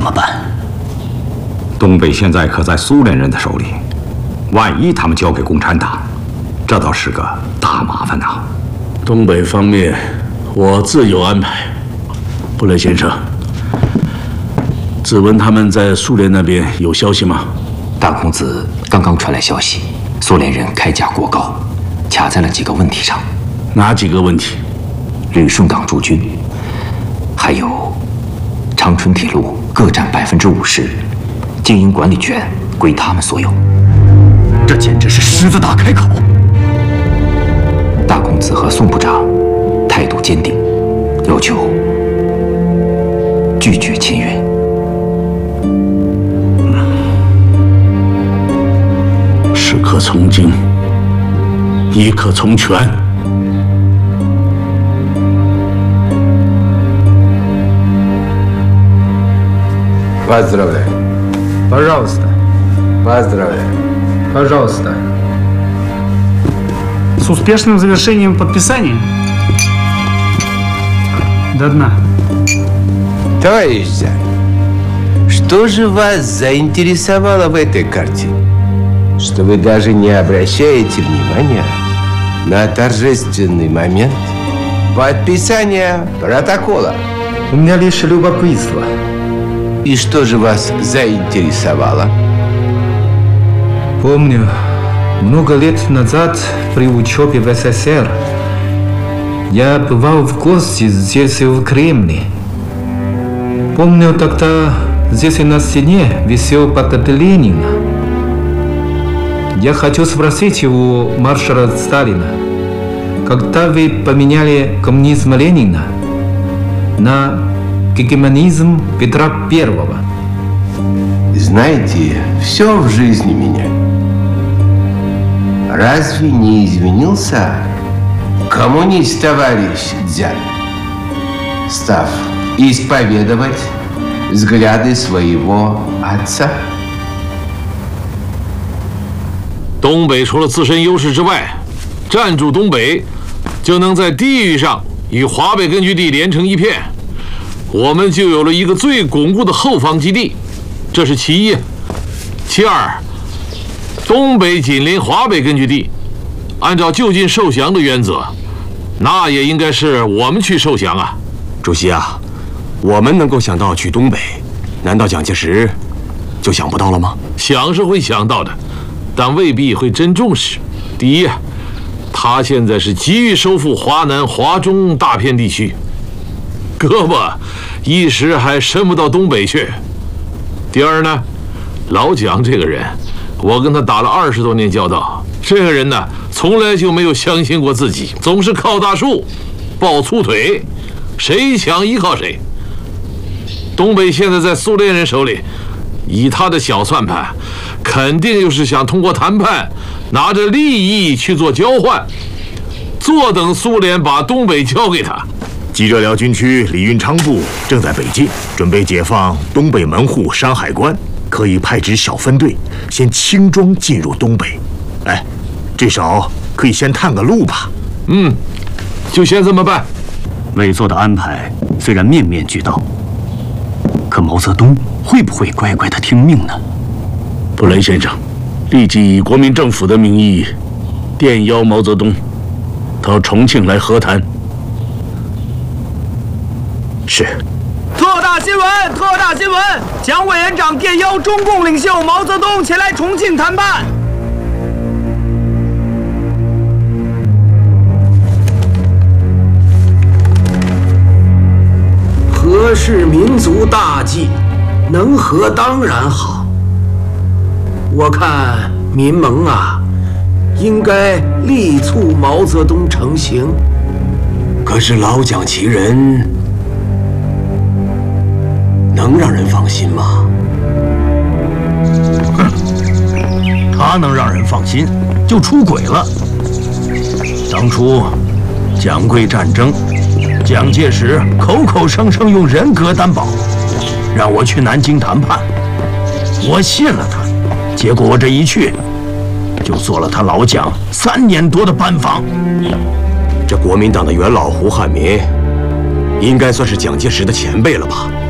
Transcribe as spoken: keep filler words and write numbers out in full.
么办？ 东北现在可在苏联人的手里，万一他们交给共产党，这倒是个大麻烦呐。 东北方面，我自有安排。布雷先生，子文他们在苏联那边有消息吗？ 大公子刚刚传来消息，苏联人开价过高，卡在了几个问题上。 哪几个问题？ 旅顺港驻军，还有长春铁路各占百分之五十，经营管理权归他们所有。这简直是狮子大开口！大公子和宋部长态度坚定，要求拒绝签约。 事可从轻，亦可从权。 Поздравляю. Пожалуйста. Поздравляю. Пожалуйста. С успешным завершением подписания? До дна. Товарищ Царь, что же вас заинтересовало в этой карте, что вы даже не обращаете внимания на торжественный момент подписания протокола? У меня лишь любопытство. И что же вас заинтересовало? Помню, много лет назад при учебе в СССР я бывал в гости здесь в Кремле. Помню, тогда здесь на стене висел портрет Ленина. Я хочу спросить у маршала Сталина, когда вы поменяли коммунизм Ленина на гегемонизм Петра Первого? Знаете, все в жизни меняет. Разве не изменился коммунист товарищ Дзян, став исповедовать взгляды своего отца? 东北除了自身优势之外，占住东北，就能在地域上与华北根据地连成一片，我们就有了一个最巩固的后方基地，这是其一。其二，东北紧邻华北根据地，按照就近受降的原则，那也应该是我们去受降啊。 主席啊，我们能够想到去东北，难道蒋介石就想不到了吗？ 想是会想到的，但未必会真重视。第一，他现在是急于收复华南、华中大片地区，胳膊一时还伸不到东北去。第二呢，老蒋这个人，我跟他打了二十多年交道，这个人呢，从来就没有相信过自己，总是靠大树，抱粗腿，谁强依靠谁。东北现在在苏联人手里，以他的小算盘，肯定又是想通过谈判，拿着利益去做交换，坐等苏联把东北交给他。 冀浙辽军区李运昌部正在北进，准备解放东北门户山海关，可以派支小分队先轻装进入东北。哎，至少可以先探个路吧。 嗯，就先这么办。 伟作的安排虽然面面俱到，可毛泽东会不会乖乖的听命呢？ 布雷先生，立即以国民政府的名义电邀毛泽东到重庆来和谈。是。 特大新闻！特大新闻！蒋委员长电邀中共领袖毛泽东前来重庆谈判。 和是民族大计，能和当然好。我看民盟啊，应该力促毛泽东成行。 可是老蒋其人，能让人放心吗？ 哼，他能让人放心，就出轨了。当初蒋桂战争，蒋介石口口声声用人格担保，让我去南京谈判，我信了他。结果我这一去，就做了他老蒋三年多的班房。 这国民党的元老胡汉民，应该算是蒋介石的前辈了吧？